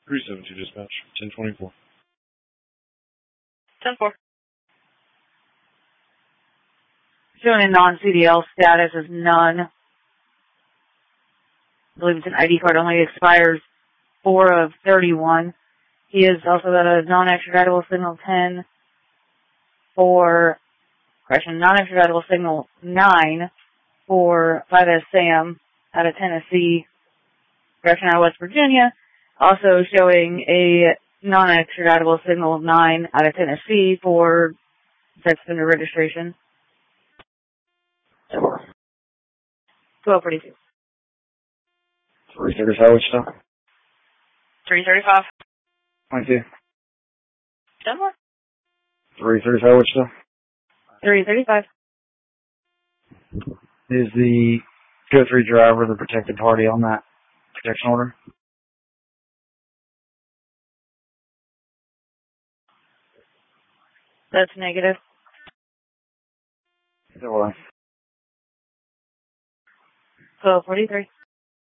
372 dispatch, 1024. 10-4. Showing a non-CDL status as none. I believe it's an ID card only, expires 4/31. He is also got a non-extraditable signal 10 for, non-extraditable signal 9 for 5S Sam out of Tennessee, direction out of West Virginia. Also showing a non-extraditable signal 9 out of Tennessee for sex offender registration. 1242. 335 Wichita. 335. 22. 10-4. 335 Wichita. 335. Is the 203 driver the protected party on that protection order? That's negative. 1243. 1243.